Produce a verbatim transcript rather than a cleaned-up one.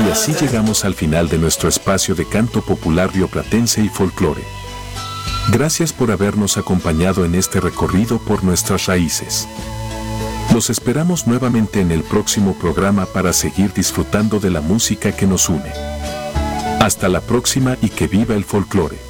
Y así llegamos al final de nuestro espacio de canto popular rioplatense y folclore. Gracias por habernos acompañado en este recorrido por nuestras raíces. Los esperamos nuevamente en el próximo programa para seguir disfrutando de la música que nos une. Hasta la próxima y que viva el folclore.